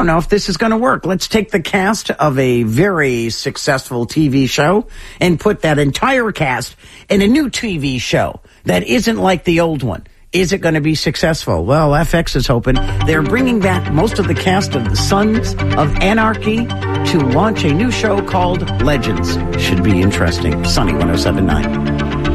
don't know if this is going to work. Let's take the cast of a very successful TV show and put that entire cast in a new TV show that isn't like the old one. Is it going to be successful? Well, FX is hoping. They're bringing back most of the cast of the Sons of Anarchy to launch a new show called Legends. Should be interesting. Sunny 107.9.